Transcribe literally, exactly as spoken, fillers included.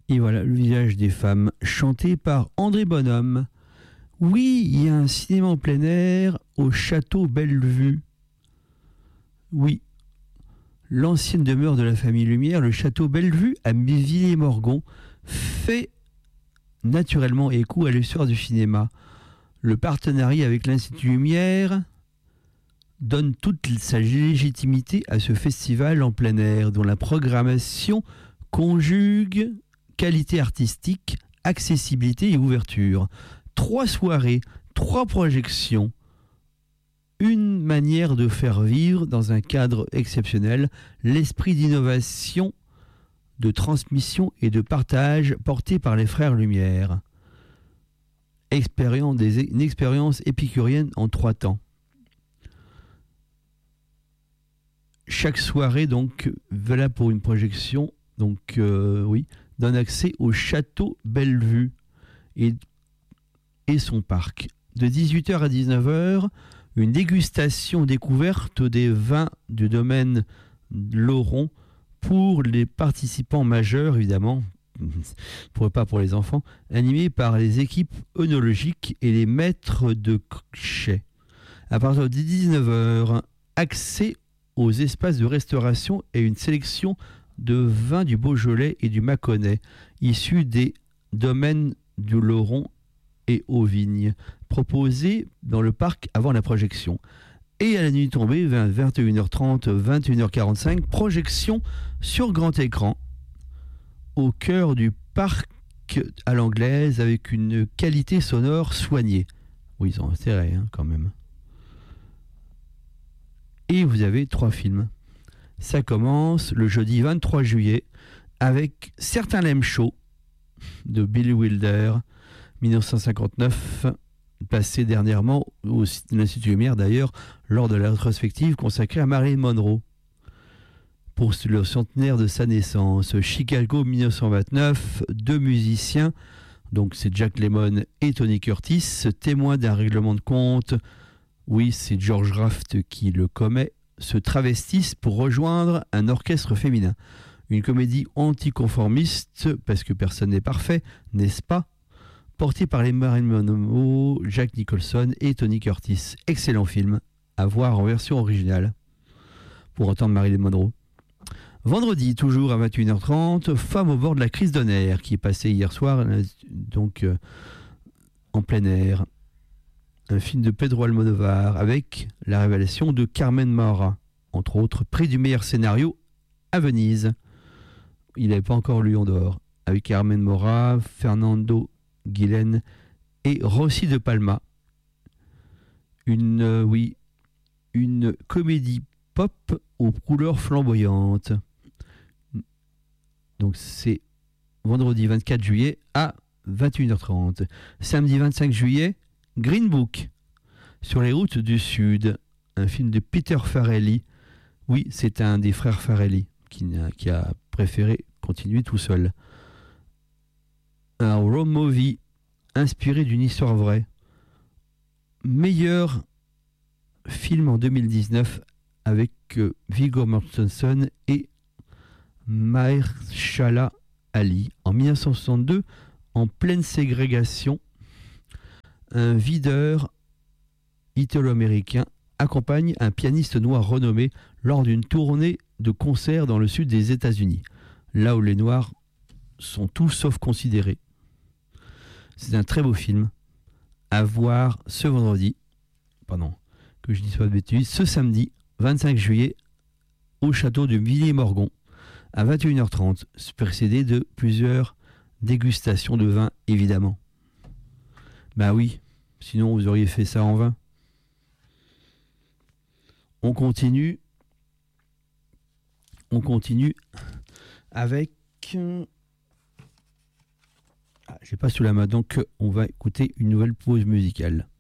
Et voilà le visage des femmes, chanté par André Bonhomme. Oui, il y a un cinéma en plein air au château Bellevue. Oui, l'ancienne demeure de la famille Lumière, le château Bellevue à Villiers-Morgon, fait naturellement écho à l'histoire du cinéma. Le partenariat avec l'Institut Lumière donne toute sa légitimité à ce festival en plein air, dont la programmation conjugue qualité artistique, accessibilité et ouverture. Trois soirées, trois projections, une manière de faire vivre dans un cadre exceptionnel l'esprit d'innovation, de transmission et de partage porté par les frères Lumière. Expérience des, une expérience épicurienne en trois temps. Chaque soirée, donc, voilà pour une projection, donc euh, oui, donne accès au château Bellevue et, et son parc. De dix-huit heures à dix-neuf heures, une dégustation découverte des vins du domaine Lauron pour les participants majeurs, évidemment, pour pas pour les enfants, animés par les équipes œnologiques et les maîtres de chais. À partir de dix-neuf heures, accès aux espaces de restauration et une sélection de vins du Beaujolais et du Mâconnais, issus des domaines du Lauron et aux vignes, proposés dans le parc avant la projection. Et à la nuit tombée, vingt et une heures trente, vingt et une heures quarante-cinq, projection sur grand écran, au cœur du parc à l'anglaise, avec une qualité sonore soignée. Oui, ils ont intérêt, hein, quand même. Et vous avez trois films. Ça commence le jeudi vingt-trois juillet avec Certains l'aiment chaud de Billy Wilder, dix-neuf cent cinquante-neuf, passé dernièrement au l'Institut Lumière d'ailleurs lors de la rétrospective consacrée à Marilyn Monroe pour le centenaire de sa naissance. Chicago dix-neuf cent vingt-neuf, deux musiciens, donc c'est Jack Lemmon et Tony Curtis, témoins d'un règlement de compte. Oui, c'est George Raft qui le commet, se travestissent pour rejoindre un orchestre féminin. Une comédie anticonformiste, parce que personne n'est parfait, n'est-ce pas? Portée par les Marilyn Monroe, Jack Nicholson et Tony Curtis. Excellent film, à voir en version originale, pour entendre Marilyn Monroe. Vendredi, toujours à vingt et une heures trente, Femme au bord de la crise de nerfs, qui est passé hier soir, donc euh, en plein air. Un film de Pedro Almodovar avec la révélation de Carmen Maura, entre autres, prix du meilleur scénario à Venise. Il n'avait pas encore lu en dehors. Avec Carmen Maura, Fernando Guillen et Rossi de Palma. Une, euh, oui, une comédie pop aux couleurs flamboyantes. Donc c'est vendredi vingt-quatre juillet à vingt et une heures trente. Samedi vingt-cinq juillet, Green Book, sur les routes du Sud, un film de Peter Farrelly. Oui, c'est un des frères Farrelly qui a, qui a préféré continuer tout seul. Un road movie inspiré d'une histoire vraie. Meilleur film en deux mille dix-neuf avec euh, Viggo Mortensen et Mahershala Ali. En dix-neuf cent soixante-deux, en pleine ségrégation, un videur italo-américain accompagne un pianiste noir renommé lors d'une tournée de concerts dans le sud des États-Unis, là où les Noirs sont tous sauf considérés. C'est un très beau film à voir ce vendredi, pardon, que je ne dise pas de bêtises, ce samedi vingt-cinq juillet au château de Villiers-Morgon à vingt et une heures trente, précédé de plusieurs dégustations de vin, évidemment. Ben oui, sinon vous auriez fait ça en vin. On continue. On continue avec... Ah, j'ai pas sous la main, donc on va écouter une nouvelle pause musicale.